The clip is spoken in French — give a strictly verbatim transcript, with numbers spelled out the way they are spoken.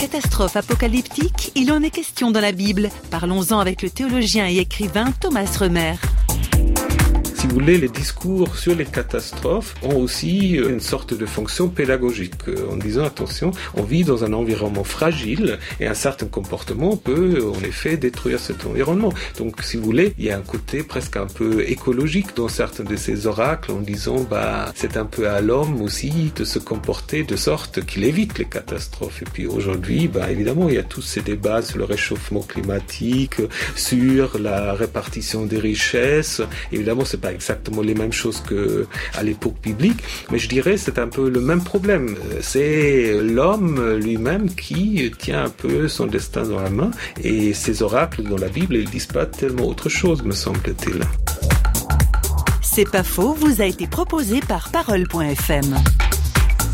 Catastrophe apocalyptique, il en est question dans la Bible. Parlons-en avec le théologien et écrivain Thomas Remer. Si vous voulez, les discours sur les catastrophes ont aussi une sorte de fonction pédagogique, en disant attention, on vit dans un environnement fragile et un certain comportement peut en effet détruire cet environnement. Donc si vous voulez, il y a un côté presque un peu écologique dans certains de ces oracles en disant bah c'est un peu à l'homme aussi de se comporter de sorte qu'il évite les catastrophes. Et puis aujourd'hui, bah évidemment, il y a tous ces débats sur le réchauffement climatique, sur la répartition des richesses. Évidemment, c'est pas exactement les mêmes choses que à l'époque biblique, mais je dirais c'est un peu le même problème. C'est l'homme lui-même qui tient un peu son destin dans la main, et ces oracles dans la Bible, ils disent pas tellement autre chose, me semble-t-il. C'est pas faux, vous a été proposé par parole point f m.